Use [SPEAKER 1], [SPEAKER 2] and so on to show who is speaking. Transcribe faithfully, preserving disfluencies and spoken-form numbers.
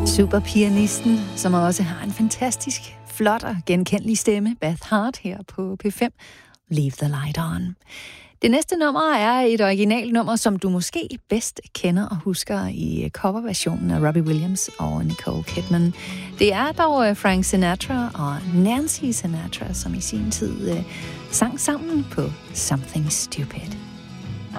[SPEAKER 1] Superpianisten, som også har en fantastisk, flot og genkendelig stemme, Beth Hart her på P fem. Leave the light on. Det næste nummer er et originalnummer, som du måske bedst kender og husker i coverversionen af Robbie Williams og Nicole Kidman. Det er dog Frank Sinatra og Nancy Sinatra, som i sin tid sang sammen på Something Stupid.